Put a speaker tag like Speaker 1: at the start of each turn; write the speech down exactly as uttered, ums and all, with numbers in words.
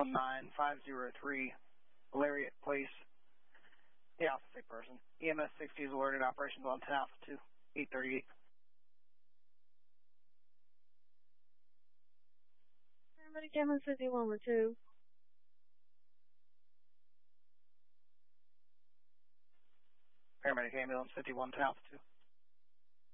Speaker 1: one nine five zero three, Lariat Place. The Alpha sick person. E M S sixty is alerted. Operations on ten Alpha two, eight thirty-eight.
Speaker 2: Paramedic ambulance fifty-one with two.
Speaker 1: Paramedic ambulance fifty-one, ten Alpha two.